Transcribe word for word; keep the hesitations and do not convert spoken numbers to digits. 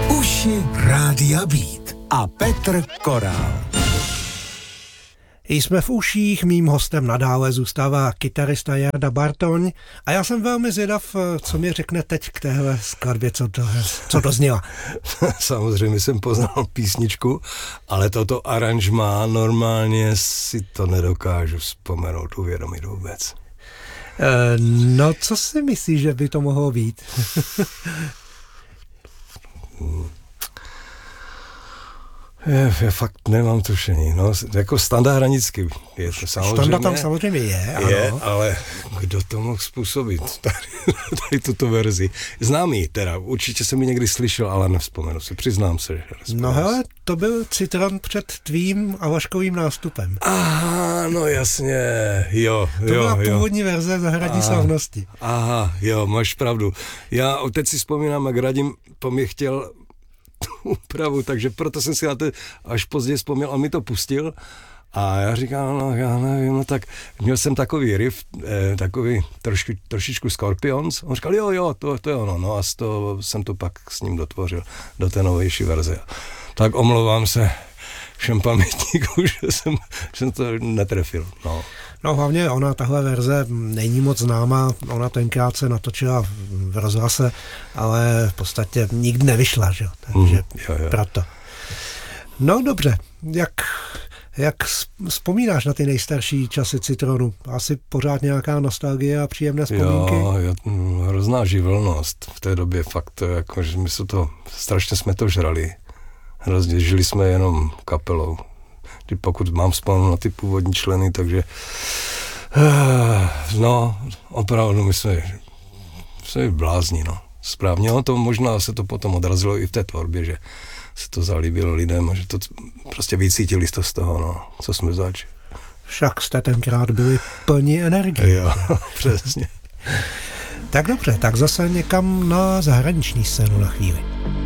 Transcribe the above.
Uši Rádia Beat a Petr Korál. Jsme v uších, mým hostem nadále zůstává kytarista Jarda Bartoň a já jsem velmi zvědav, co mi řekne teď k téhle skladbě, co to, co to zněla. Samozřejmě jsem poznal písničku, ale toto aranžmá normálně si to nedokážu vzpomenout, uvědomit vůbec. E, no, co si myslíš, že by to mohlo být? Je, já fakt nemám tušení, no, jako Standa Hranický je to samozřejmě. Standa tam samozřejmě je, ano. Je, ale kdo to mohl způsobit, tady, tady tuto verzi. Známý teda, určitě jsem ji někdy slyšel, ale nevzpomenu si, přiznám se. No hele, to byl Citron před tvým a Vaškovým nástupem. Aha, no jasně, jo, to jo, byla jo. původní verze Zahradní slavnosti. Aha, jo, máš pravdu. Já teď si vzpomínám, jak Radim po mě chtěl úpravu, takže proto jsem si na to až později vzpomněl, on mi to pustil a já říkám, no já nevím, no tak měl jsem takový riff, eh, takový trošku, trošičku Scorpions, on říkal, jo, jo, to, to je ono, no a z toho jsem to pak s ním dotvořil do té novější verze. Tak omlouvám se všem pamětníkům, že jsem, že jsem to netrefil, no. No hlavně ona, tahle verze není moc známá, ona tenkrát se natočila v rozhlase, ale v podstatě nikdy nevyšla, že? Takže mm, jo, jo. proto. No dobře, jak, jak vzpomínáš na ty nejstarší časy Citronu? Asi pořád nějaká nostalgie a příjemné vzpomínky? Jo, jo, hrozná živelnost v té době, fakt, jako, že my se to, strašně jsme to žrali, hrozně, žili jsme jenom kapelou. Pokud mám vzpomenout na ty původní členy, takže no, opravdu my jsme, jsme blázni, no. Správně, no to možná se to potom odrazilo i v té tvorbě, že se to zalíbilo lidem a že to prostě vycítili to z toho, no, co jsme zač. Však jste tenkrát byli plní energie. Jo, přesně. Tak dobře, tak zase někam na zahraniční scénu na chvíli.